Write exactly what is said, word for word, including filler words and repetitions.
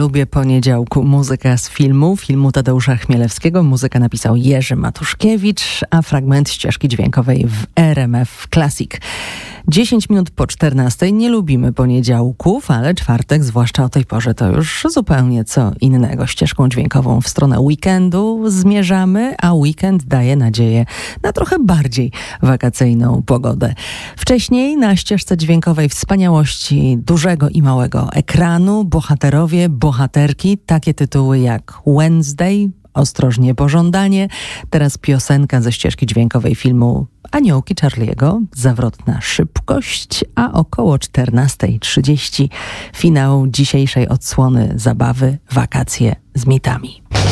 lubię poniedziałku. Muzyka z filmu, filmu Tadeusza Chmielewskiego. Muzykę napisał Jerzy Matuszkiewicz, a fragment ścieżki dźwiękowej w R M F Classic. dziesięć minut po czternastej. Nie lubimy poniedziałków, ale czwartek, zwłaszcza o tej porze, to już zupełnie co innego. Ścieżką dźwiękową w stronę weekendu zmierzamy, a weekend daje nadzieję na trochę bardziej wakacyjną pogodę. Wcześniej na ścieżce dźwiękowej wspaniałości dużego i małego ekranu, bohaterowie, bohaterki, takie tytuły jak Wednesday, Ostrożnie pożądanie, teraz piosenka ze ścieżki dźwiękowej filmu Aniołki Charlie'ego, Zawrotna szybkość, a około czternasta trzydzieści finał dzisiejszej odsłony zabawy Wakacje z mitami.